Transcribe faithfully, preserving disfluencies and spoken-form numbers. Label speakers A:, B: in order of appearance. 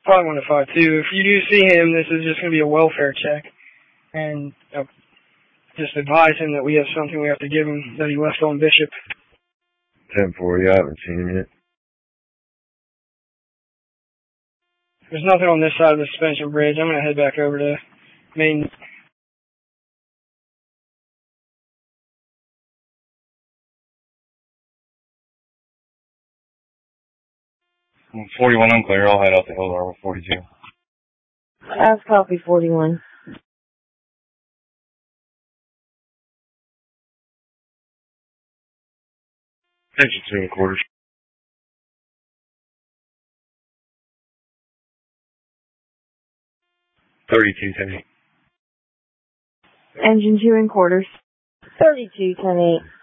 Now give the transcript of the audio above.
A: Probably one to five two. If you do see him, this is just going to be a welfare check. And uh, just advise him that we have something we have to give him that he left on Bishop.
B: ten four, I haven't seen him yet.
A: There's nothing on this side of the suspension bridge. I'm going to head back over to main.
B: forty-one unclear. I'll head out the hill there with forty-two.
C: That's copy forty-one.
B: Attention two and quarters. thirty-two, ten eight.
C: Engine two and quarters. thirty-two, ten eight.